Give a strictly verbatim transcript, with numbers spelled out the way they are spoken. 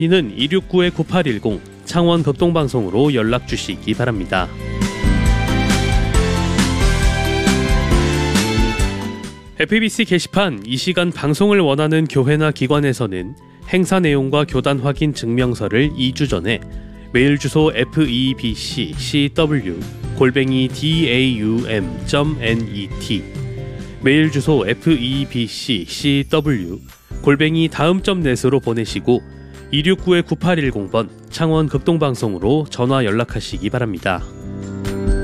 이는 이육구 구팔일공 창원 극동방송으로 연락 주시기 바랍니다. 에프이비씨 게시판 이 시간 방송을 원하는 교회나 기관에서는 행사 내용과 교단 확인 증명서를 이 주 전에 메일 주소 에프이비씨씨더블유 골뱅이 다움 점 넷 메일 주소 에프이비씨씨더블유 골뱅이 다음 점 넷으로 보내시고 이육구 구팔일공 번 창원 극동방송으로 전화 연락하시기 바랍니다.